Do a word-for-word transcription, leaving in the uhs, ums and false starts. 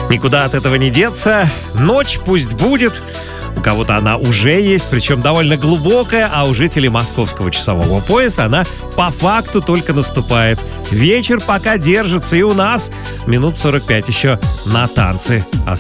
Никуда от этого не деться. Ночь пусть будет. У кого-то она уже есть, причем довольно глубокая, а у жителей московского часового пояса она по факту только наступает. Вечер пока держится, и у нас минут сорок пять еще на танцы